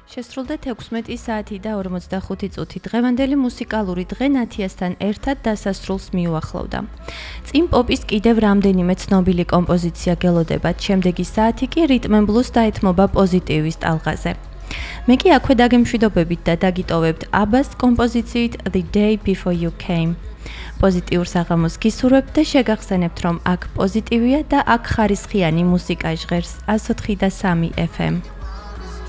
შესრულდა 16 საათი და 45 წუთი. დღევანდელი მუსიკალური დღე ნათიასთან ერთად დასასრულს მიუახლოვდა. წინ პოპის კიდევ რამდენიმე ცნობილი კომპოზიცია გელოდებათ, შემდეგი საათი კი რიტმ ენ ბლუს დაეთმობა პოზიტივის ტალღაზე. მე კი აქვე დაგემშვიდობებით და დაგიტოვებთ აბას კომპოზიციით The Day Before You Came. პოზიტიურ საღამოს გისურვებთ და შეგახსენებთ, რომ აქ პოზიტივია და აქ ხარისხიანი მუსიკა ჟღერს 104.3 FM.